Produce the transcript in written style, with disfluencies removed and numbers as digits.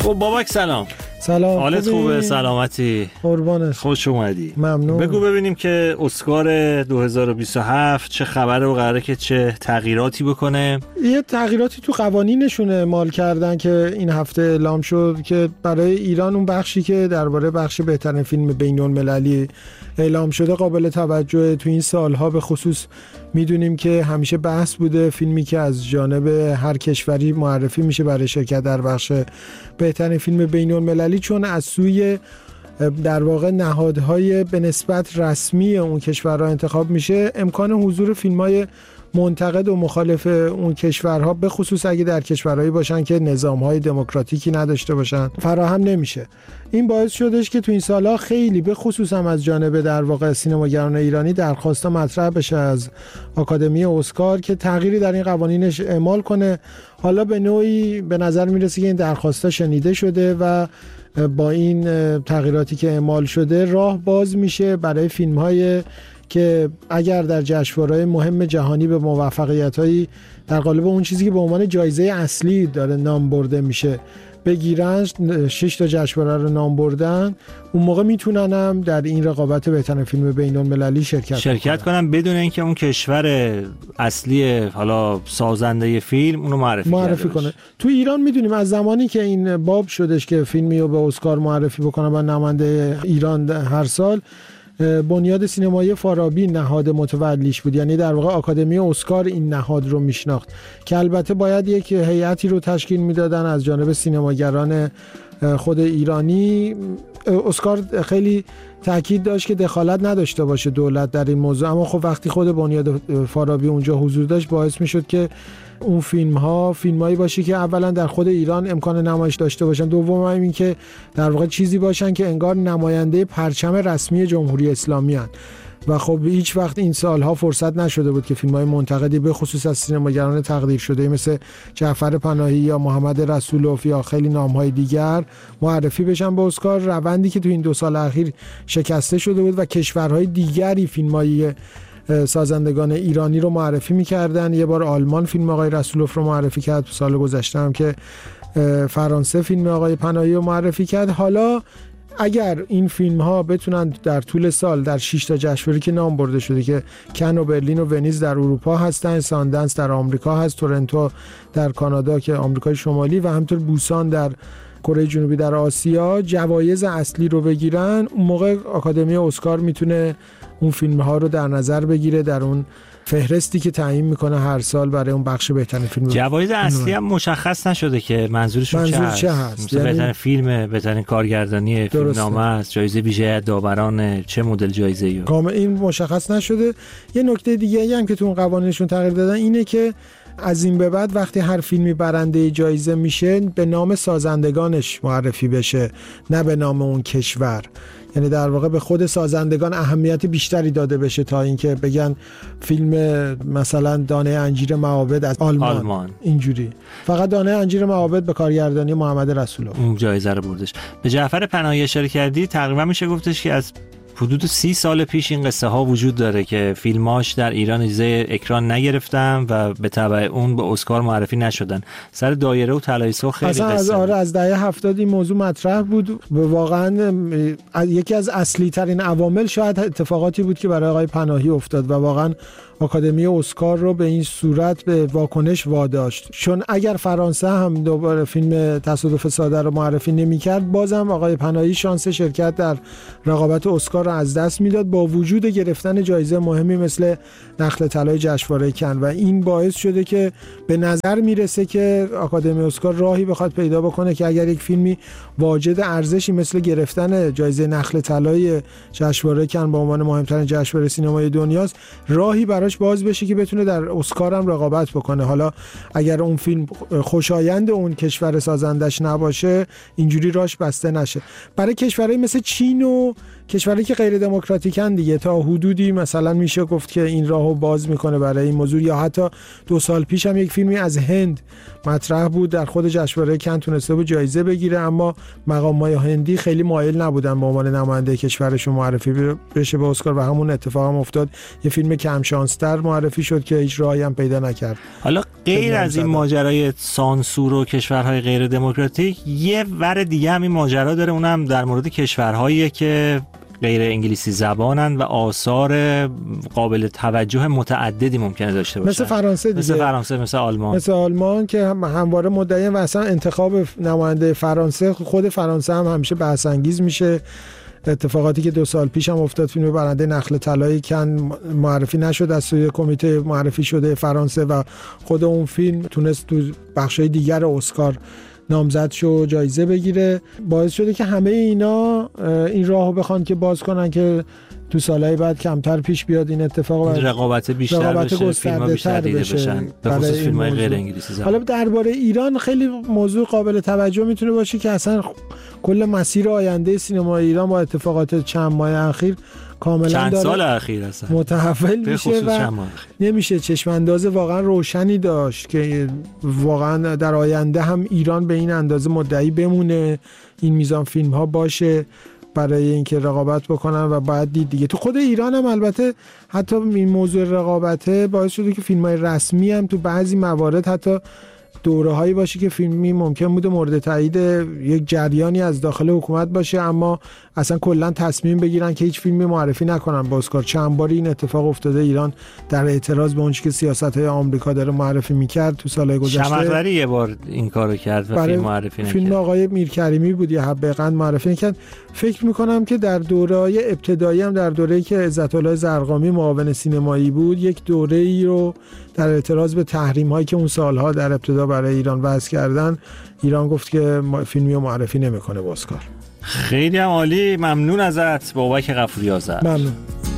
خب بابک سلام. سلام. حالت خوبه؟ سلامتی؟ قربانت. خوش اومدی. ممنون. بگو ببینیم که اسکار 2027 چه خبره و قراره که چه تغییراتی بکنه؟ یه تغییراتی تو قوانینشون اعمال کردن که این هفته اعلام شد که برای ایران اون بخشی که درباره بخش بهترین فیلم بین‌المللی اعلام شده قابل توجه. تو این سالها به خصوص میدونیم که همیشه بحث بوده فیلمی که از جانب هر کشوری معرفی میشه برای شرکت در بخش بهترین فیلم بین‌المللی، چون از سوی در واقع نهادهای به نسبت رسمی اون کشورها انتخاب میشه، امکان حضور فیلم‌های منتقد و مخالف اون کشورها به خصوص اگه در کشورهایی باشن که نظام‌های دموکراتیکی نداشته باشن فراهم نمیشه. این باعث شدش که تو این سالها خیلی به خصوص هم از جانب در واقع سینماگران ایرانی درخواست مطرح بشه از آکادمی اسکار که تغییری در این قوانینش اعمال کنه. حالا به نوعی به نظر میرسه که این درخواستا شنیده شده و با این تغییراتی که اعمال شده راه باز میشه برای فیلم‌های که اگر در جشنواره‌های مهم جهانی به موفقیت‌هایی در قالب اون چیزی که به عنوان جایزه اصلی داره نام برده میشه بگیرن، 6 تا جشنواره رو نام بردن، اون موقع میتونن هم در این رقابت بهترین فیلم بین‌المللی شرکت کنن بدون اینکه اون کشور اصلی حالا سازنده فیلم اونو معرفی کنه. تو ایران میدونیم از زمانی که این باب شدش که فیلمی رو به اسکار معرفی بکنن و نماینده ایران هر سال، بنیاد سینمایی فارابی نهاد متولیش بود، یعنی در واقع آکادمی اسکار این نهاد رو میشناخت که البته باید یک هیئتی رو تشکیل میدادن از جانب سینماگران خود ایرانی. اسکار خیلی تاکید داشت که دخالت نداشته باشه دولت در این موضوع، اما خب وقتی خود بنیاد فارابی اونجا حضور داشت باعث میشد که اون فیلمایی باشه که اولا در خود ایران امکان نمایش داشته باشن، دوم این که در واقع چیزی باشن که انگار نماینده پرچم رسمی جمهوری اسلامی هستند. و خب هیچ وقت این سالها فرصت نشده بود که فیلم‌های منتقدی به خصوص از سینماگران تقدیر شده مثل جعفر پناهی یا محمد رسولوف یا خیلی نام‌های دیگر معرفی بشن به اسکار. روندی که تو این 2 سال اخیر شکسته شده بود و کشورهای دیگری فیلم‌های سازندگان ایرانی رو معرفی می‌کردن. یه بار آلمان فیلم آقای رسولوف رو معرفی کرد، سال گذشته هم که فرانسه فیلم آقای پناهی رو معرفی کرد. حالا اگر این فیلم ها بتونن در طول سال در 6 تا جشنواره که نام برده شده که کن و برلین و ونیز در اروپا هستن، ساندنس در آمریکا هست، تورنتو در کانادا که آمریکای شمالی و همینطور بوسان در کره جنوبی در آسیا جوایز اصلی رو بگیرن، اون موقع آکادمی اسکار میتونه اون فیلم ها رو در نظر بگیره در اون فهرستی که تعیین میکنه هر سال برای اون بخش بهترین فیلم. جوایز اصلی هم مشخص نشده که منظورشون چه هست. یعنی بهترین فیلم، بهترین کارگردانی فیلمنامه است، جایزه ویژه داوران، چه مدل جایزه‌ای؟ کامل این مشخص نشده. یه نکته دیگه هم که تو اون قوانینشون تغییر دادن اینه که از این به بعد وقتی هر فیلمی برنده جایزه میشه به نام سازندگانش معرفی بشه، نه به نام اون کشور. یعنی در واقع به خود سازندگان اهمیت بیشتری داده بشه تا اینکه بگن فیلم مثلا دانه انجیر معابد از آلمان. اینجوری فقط دانه انجیر معابد به کارگردانی محمد رسولوف اون جایزه رو بردش. به جعفر پناهی اشاره کردی، تقریبا میشه گفتش که از حدود 30 سال پیش این قصه ها وجود داره که فیلماش در ایران اجازه اکران نگرفتن و به تبع اون به اسکار معرفی نشدن. سر دایره و طلای سرخ خیلی قصه از دهه 70 این موضوع مطرح بود. واقعا یکی از اصلی ترین عوامل شاید اتفاقاتی بود که برای آقای پناهی افتاد و واقعا آکادمی اسکار رو به این صورت به واکنش واداشت، چون اگر فرانسه هم دوباره فیلم تصادف ساده رو معرفی نمی‌کرد بازم آقای پناهی شانس شرکت در رقابت اسکار رو از دست میداد با وجود گرفتن جایزه مهمی مثل نخل طلای جشنواره کن. و این باعث شده که به نظر میرسه که آکادمی اسکار راهی بخواد پیدا بکنه که اگر یک فیلمی واجد ارزشی مثل گرفتن جایزه نخل طلای جشنواره کن به عنوان مهمترین جشنواره سینمای دنیاست، راهی براش باز بشه که بتونه در اسکار هم رقابت بکنه. حالا اگر اون فیلم خوشایند اون کشور سازندش نباشه اینجوری راش بسته نشه. برای کشورهای مثل چین و کشورهایی که غیر دموکراتیکن دیگه تا حدودی مثلا میشه گفت که این راهو باز میکنه برای این موضوع. یا حتی 2 سال پیش هم یک فیلمی از هند مطرح بود در خود جشنواره کن تونسته بود جایزه بگیره، اما مقامات هندی خیلی مایل نبودن به عنوان نماینده کشورشون معرفی بشه به اسکار و همون اتفاق هم افتاد. یه فیلم کم شانس بازتر معرفی شد که هیچ راهی هم پیدا نکرد. حالا غیر از این ماجرای سانسور و کشورهای غیر دموکراتیک، یه ور دیگه هم این ماجرا داره، اونم در مورد کشورهایی که غیر انگلیسی زبانن و آثار قابل توجه متعددی ممکنه داشته باشن، مثل فرانسه دیگه، مثل فرانسه، مثل آلمان که همواره مدعی و اصلا انتخاب نماینده فرانسه، خود فرانسه هم همیشه بحث انگیز میشه. اتفاقاتی که 2 سال پیش هم افتاد، فیلم برنده نخل طلای کن معرفی نشد از سوی کمیته معرفی شده فرانسه و خود اون فیلم تونست تو بخشای دیگر اسکار نامزد شو جایزه بگیره. باعث شده که همه اینا این راهو بخوان که باز کنن که تو سالهای بعد کمتر پیش بیاد این اتفاق و رقابت بیشتر بشه، فیلم‌ها بیشتر دیده بشن، به خصوص فیلم‌های غیر انگلیسی زبان. حالا درباره ایران خیلی موضوع قابل توجه میتونه باشه که اصلا کل مسیر آینده سینما ایران با اتفاقات چند ماه اخیر کاملا چند سال اخیر اصلا متحول میشه و نمیشه چشم انداز واقعا روشنی داشت که واقعا در آینده هم ایران به این اندازه مدعی بمونه، این میزان فیلم ها باشه برای اینکه رقابت بکنن و بعد دید دیگه. تو خود ایران هم البته حتی این موضوع رقابته باعث شده که فیلم های رسمی هم تو بعضی موارد حتی دوره هایی باشه که فیلمی ممکن بوده مورد تایید یک جریانی از داخل حکومت باشه، اما اصلا کلا تصمیم بگیرن که هیچ فیلمی معرفی نکنن با اسکار. چند باری این اتفاق افتاده ایران در اعتراض به اون چیزی که سیاست‌های آمریکا داره معرفی می‌کرد تو سال‌های گذشته. شمقدری یه بار این کارو کرد و فیلم معرفی نکرد. فیلم آقای میرکریمی بود، یه حبه قند معرفی نکرد. فکر می‌کنم که در دوره‌های ابتدایی هم، در دوره‌ای که عزت‌الله زرقامی معاون سینمایی بود، یک دوره‌ای رو در اعتراض به تحریم‌هایی که اون سال‌ها در ابتدا برای ایران وضع کردن، ایران گفت که فیلمی رو معرفی نمی‌کنه با اسکار. خیلی هم عالی، ممنون ازت بابک غفوری آذر. ممنون.